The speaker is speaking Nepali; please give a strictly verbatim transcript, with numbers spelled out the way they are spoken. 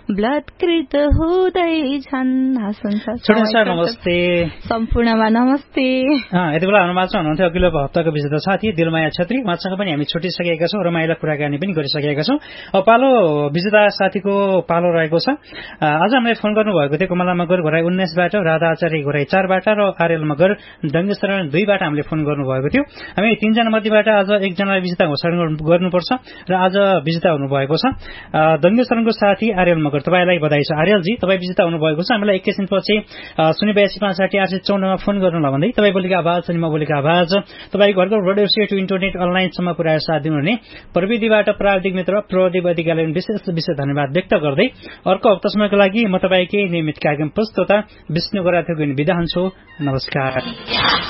ब्लडकृत हुँदैछन्। नमस्ते सम्पूर्णमा नमस्ते। यति बेला हनुमानमा हुनुहुन्थ्यो अघिल्लो हप्ताको विजेता साथी दिलमाया छेत्री। उहाँसँग पनि हामी छुटिसकेका छौँ, रमाइलो कुराकानी पनि गरिसकेका छौँ। अब पालो विजेता साथीको पालो रहेको छ। आज हामीलाई फोन गर्नुभएको थियो कमला मगर घोराई उन्नाइसबाट, राधा आचार्य घोराई चारबाट र आर्यल मगर डङ्गेशरण दुईबाट हामीले फोन गर्नुभएको थियो। हामी तीनजना मध्येबाट आज एकजना विजेता घोषणा गर्नुपर्छ र आज विजेता हुनुभएको छ डङ्गेशरणको साथी आर्यल मगर। तपाईँलाई बधाई छ आर्यलजी, तपाईँ विजेता हुनुभएको छ। हामीलाई एकैछिनपछि शून्य बयासी पाँच साठी आठ सय चौन्नमा फोन गर्नुलाई भन्दै तपाईँ बोलेको आवाज अनि म बोलेको आवाज तपाईँ घरको रेडियो सेट इन्टरनेट अनलाइनसम्म पुर्याएर साथ दिनुहुने प्रविधिबाट प्राविधिक मित्र प्रदीप अधिकारीलाई विशेष विशेष धन्यवाद व्यक्त गर्दै अर्को हप्तासम्मको लागि म तपाईँकै नियमित कार्यक्रम प्रस्तुता विष्णु गराथोको बिदा हुन्छु। नमस्कार।